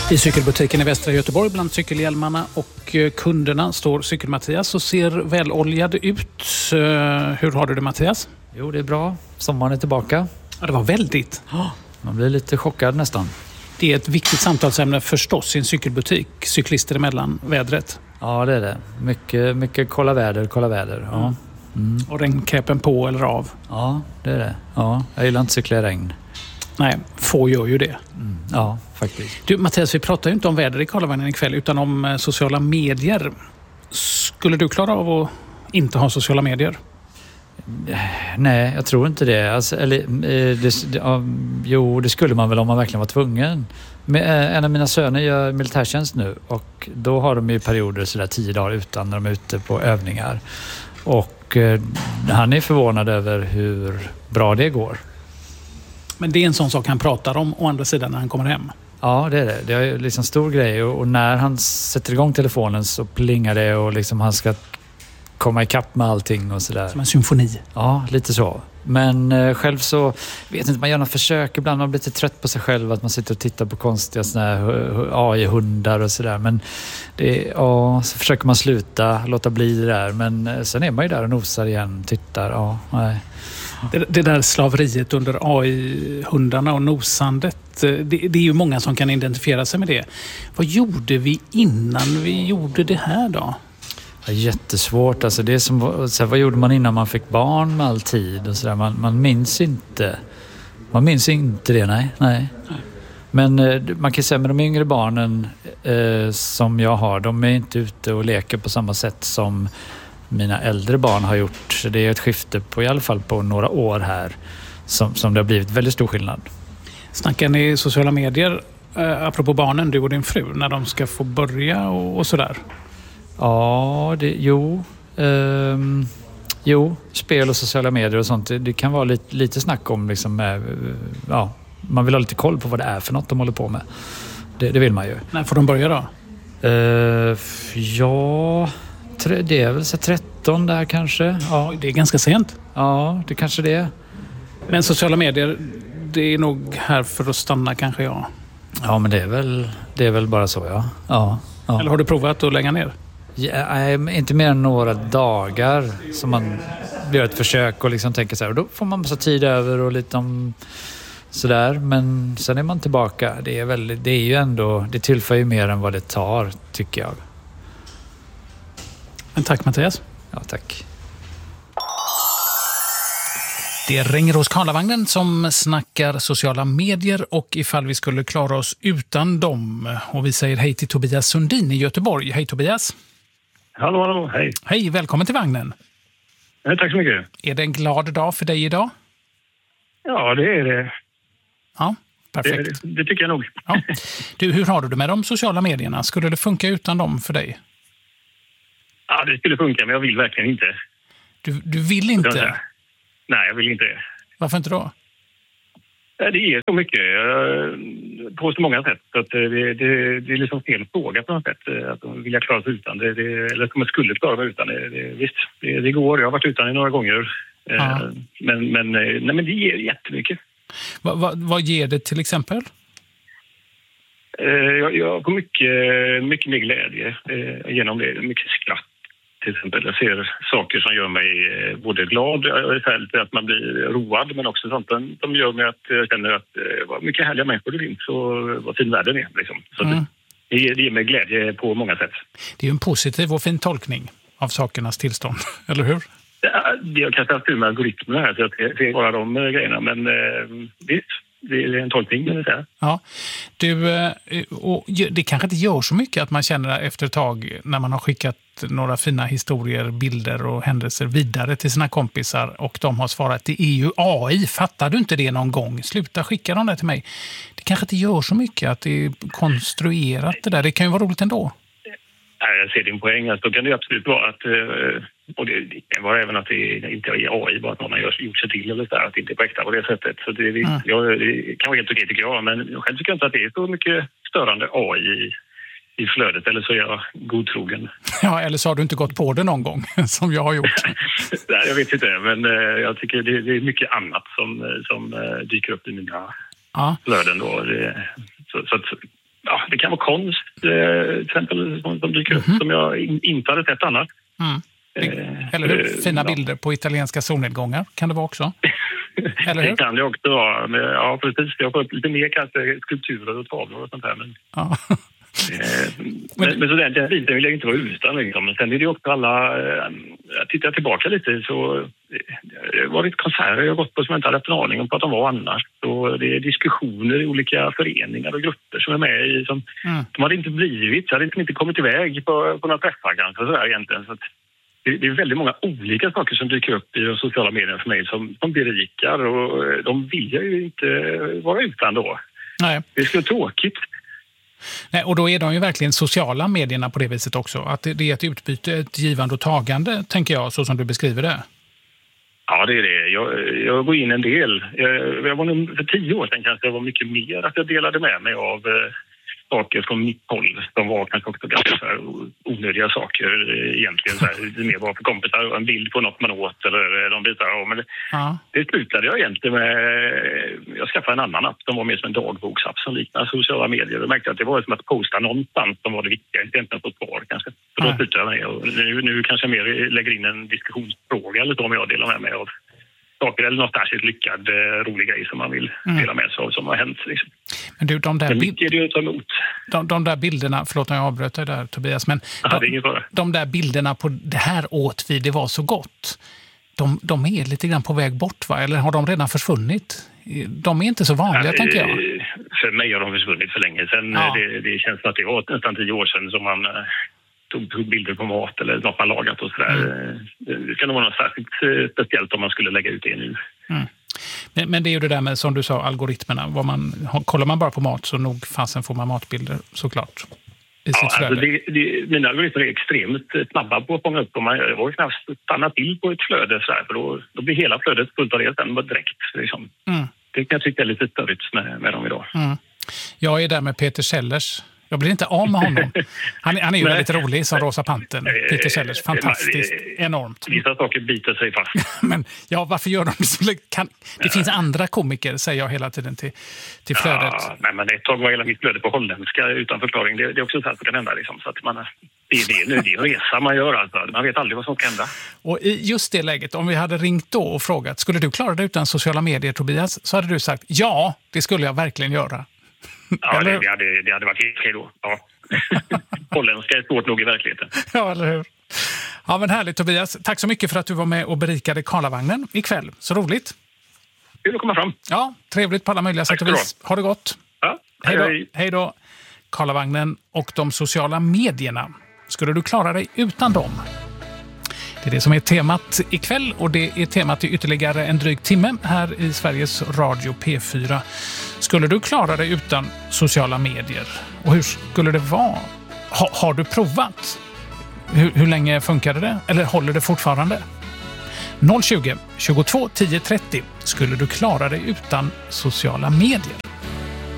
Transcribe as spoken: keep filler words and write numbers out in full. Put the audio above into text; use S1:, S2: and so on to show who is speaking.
S1: I cykelbutiken i Västra Göteborg bland cykelhjälmarna och kunderna står Cykel-Mattias och ser väloljad ut. Hur har du det, Mattias?
S2: Jo, det är bra. Sommaren är tillbaka.
S1: Ja, det var väldigt.
S2: Man blir lite chockad nästan.
S1: Det är ett viktigt samtalsämne förstås i en cykelbutik. Cyklister emellan, vädret.
S2: Ja, det är det. Mycket, mycket kolla väder, kolla väder. Ja.
S1: Mm. Och regnkäppen på eller av.
S2: Ja, det är det. Ja, jag gillar inte cykla i regn.
S1: Nej, få gör ju det.
S2: Mm. Ja, faktiskt.
S1: Du, Mattias, vi pratar ju inte om väder i Karlavagnen ikväll utan om sociala medier. Skulle du klara av att inte ha sociala medier?
S2: Nej, jag tror inte det. Alltså, eller, det ja, jo, det skulle man väl om man verkligen var tvungen. Men, en av mina söner gör militärtjänst nu och då har de ju perioder sådär tio dagar utan när de är ute på övningar. Och eh, han är förvånad över hur bra det går.
S1: Men det är en sån sak han pratar om å andra sidan när han kommer hem.
S2: Ja, det är det. Det är liksom stor grej. Och när han sätter igång telefonen så plingar det och liksom han ska komma ikapp med allting och sådär.
S1: Som en symfoni.
S2: Ja, lite så. Men eh, själv så vet inte, man gör några försök. Ibland man blir lite trött på sig själv att man sitter och tittar på konstiga såna här A I-hundar och sådär. Men det, ja, så försöker man sluta, låta bli det där. Men eh, sen är man ju där och nosar igen, tittar. Ja, nej.
S1: Det, det där slaveriet under A I-hundarna och nosandet, det, det är ju många som kan identifiera sig med det. Vad gjorde vi innan vi gjorde det här då?
S2: Ja, jättesvårt. Alltså det är som, så här, vad gjorde man innan man fick barn med all tid? Och så där? Man, man minns inte. Man minns inte det, nej. nej. nej. Men eh, man kan säga med de yngre barnen eh, som jag har, de är inte ute och leker på samma sätt som mina äldre barn har gjort. Så det är ett skifte på i alla fall på några år här som, som det har blivit väldigt stor skillnad.
S1: Snackar ni sociala medier eh, apropå barnen, du och din fru, när de ska få börja och, och sådär?
S2: Ja, det, jo. Um, jo, spel och sociala medier och sånt. Det, det kan vara lite, lite snack om liksom, med, ja, man vill ha lite koll på vad det är för något de håller på med. Det, det vill man ju.
S1: När får de börja då?
S2: Uh, ja... Det är väl så tretton där kanske. Ja,
S1: det är ganska sent.
S2: Ja, det kanske det är.
S1: Men sociala medier, det är nog här för att stanna kanske, ja.
S2: Ja, men det är väl, det är väl bara så, ja. ja, ja.
S1: Eller har du provat att lägga ner?
S2: Ja, inte mer än några dagar som man gör ett försök och liksom tänker så här. Och då får man massa tid över och lite om sådär. Men sen är man tillbaka. Det är, väl, det är ju ändå, det tillför ju mer än vad det tar, tycker jag.
S1: Men tack, Mattias.
S2: Ja, tack.
S1: Det är Rängerås Karlavagnen som snackar sociala medier och ifall vi skulle klara oss utan dem. Och vi säger hej till Tobias Sundin i Göteborg. Hej Tobias.
S3: Hallå, hallå, hej.
S1: Hej, välkommen till vagnen.
S3: Nej, tack så mycket.
S1: Är det en glad dag för dig idag?
S3: Ja, det är det.
S1: Ja, perfekt.
S3: Det, det tycker jag nog.
S1: Ja. Du, hur har du det med de sociala medierna? Skulle det funka utan dem för dig?
S3: Ja, det skulle funka, men jag vill verkligen inte.
S1: Du, du vill inte?
S3: Nej, jag vill inte.
S1: Varför inte då?
S3: Det är så mycket på så många sätt. Att det, det, det är liksom fel fråga på något sätt. Att de vill jag klara sig utan. Det, det, eller att man skulle klara sig utan. Det, det, visst, det, det går. Jag har varit utan det några gånger. Ja. Men, men, nej, men det ger jättemycket.
S1: Va, va, vad ger det till exempel?
S3: Jag, jag får mycket, mycket mer glädje genom det. Mycket skratt. Till exempel, jag ser saker som gör mig både glad, att man blir road, men också sånt som gör mig att jag känner att vad mycket härliga människor det finns och vad fin världen är. Liksom. Så mm. det, det ger mig glädje på många sätt. Det är ju
S1: en positiv och fin tolkning av sakernas tillstånd, eller hur?
S3: Ja, jag kanske har haft med algoritmerna här så att jag ser bara de grejerna, men visst. Det är en tolkning, kan jag säga.
S1: Ja. Du, och det kanske inte gör så mycket att man känner efter ett tag när man har skickat några fina historier, bilder och händelser vidare till sina kompisar och de har svarat, det är ju A I, fattar du inte det någon gång? Sluta skicka dem där till mig. Det kanske inte gör så mycket att det är konstruerat det där. Det kan ju vara roligt ändå.
S3: Jag ser din poäng. Alltså, då kan det absolut vara att, och det, det kan vara även att det inte är A I, bara att någon har gjort sig till eller så där, att det inte är på äkta på det sättet. Så det, mm. jag, det kan vara helt okej tycker jag, men själv tycker jag inte att det är så mycket störande A I i, i flödet, eller så är jag godtrogen.
S1: Ja, eller så har du inte gått på det någon gång, som jag har gjort.
S3: Nej, jag vet inte, men jag tycker det, det är mycket annat som, som dyker upp i mina ja. flöden då. Det, så, så att, ja, det kan kan vara konst, eh, till exempel, som, som dyker upp, mm-hmm. som jag in, inte hade sett annars.
S1: Mm. Eh, Eller hur? Fina ja. bilder på italienska solnedgångar kan det vara också. Eller hur?
S3: Det kan det också vara. Men, ja, precis. Jag har fått lite mer kanske skulpturer och tavlor och sånt där. Men,
S1: ja.
S3: eh, men, men så den, den biten vill jag inte vara utan. Liksom. Men sen är det också alla... Eh, jag tittar tillbaka lite så... Eh, det har varit konserter jag har gått på som jag inte hade haft en aning om på att de var annars. Så det är diskussioner i olika föreningar och grupper som är med i. Som, mm. De hade inte blivit, så hade liksom inte kommit iväg på, på några träffar kanske sådär egentligen. Så att, det är väldigt många olika saker som dyker upp i de sociala medierna för mig som, som berikar och de vill jag ju inte vara utan då.
S1: Nej.
S3: Det är så tråkigt.
S1: Nej, och då är de ju verkligen sociala medierna på det viset också. Att det, det är ett utbyte, ett givande och tagande, tänker jag, så som du beskriver det.
S3: Ja, det är det. Jag, jag går in en del. Jag, jag var nog för tio år sedan kanske det var mycket mer att jag delade med mig av eh, saker från mitt håll. De var kanske också ganska så här onödiga saker egentligen. Så här, det mer var för kompisar, en bild på något man åt eller de bitar. Ja, men det, ja. det slutade jag egentligen med... Jag skaffade en annan app. De var mer som en dagboksapp som liknar sociala medier. Jag märkte att det var som att posta någonstans som var det viktiga. Inte egentligen på svar kanske. Så då slutade jag med. Och nu, nu kanske jag mer lägger in en diskussionsfråga eller så om jag delar med mig av saker eller något särskilt lyckad, rolig grej som man vill mm. dela med sig av som har hänt. Liksom.
S1: Men du, de där,
S3: bild... är det att ta emot.
S1: De, de där bilderna, förlåt när jag avbröt dig där Tobias, men
S3: Aha,
S1: de, de där bilderna på det här åt vi, det var så gott. De, de är lite grann på väg bort, va? Eller har de redan försvunnit? De är inte så vanliga, ja, tänker jag.
S3: För mig har de försvunnit för länge sedan. Ja. Det, det känns som att det var nästan tio år sedan som man tog bilder på mat eller något man lagat och sådär. Mm. Det kan nog vara något särskilt speciellt om man skulle lägga ut det nu.
S1: Mm. Men, men det är ju det där med, som du sa, algoritmerna. Vad man, kollar man bara på mat så nog fasen får man matbilder, såklart. I sitt
S3: ja, alltså det, det, mina algoritmer är extremt snabba på att fånga upp. Och man var knappt stanna till på ett flöde sådär, för då, då blir hela flödet fullt av det sen bara direkt. Liksom. Mm. Det kan jag tycka är lite störigt med, med dem idag.
S1: Mm. Jag är där med Peter Sellers. Jag blir inte av med honom. Han, han är ju väldigt rolig som Rosa Pantern. Peter Sellers, fantastiskt, enormt.
S3: Vissa saker biter sig fast.
S1: Men ja, varför gör de det så? Kan, det ja. finns andra komiker, säger jag hela tiden till, till flödet.
S3: Ja, nej, men ett tag var hela mitt flöde på holländska utan förklaring. Det, det är också så här som kan hända. Liksom, så att man, det, är, det, är, det är en resa man gör. Alltså. Man vet aldrig vad som kan hända.
S1: Och i just det läget, om vi hade ringt då och frågat, skulle du klara dig utan sociala medier, Tobias? Så hade du sagt, ja, det skulle jag verkligen göra.
S3: Ja, det, det, hade, det hade varit helt okej då. Ja. Holländska är svårt nog i verkligheten.
S1: Ja, eller hur? Ja, men härligt Tobias. Tack så mycket för att du var med och berikade Karlavagnen ikväll. Så roligt.
S3: Kul att komma fram.
S1: Ja, trevligt på alla möjliga sätt och vis. Ha det gott.
S3: Ja,
S1: hej då. Hej då. Karlavagnen och de sociala medierna. Skulle du klara dig utan dem? Det är det som är temat ikväll och det är temat i ytterligare en dryg timme här i Sveriges Radio P fyra. Skulle du klara dig utan sociala medier? Och hur skulle det vara? Ha, har du provat? Hur, hur länge funkade det? Eller håller det fortfarande? noll tjugo, tjugotvå, tio trettio. Skulle du klara dig utan sociala medier?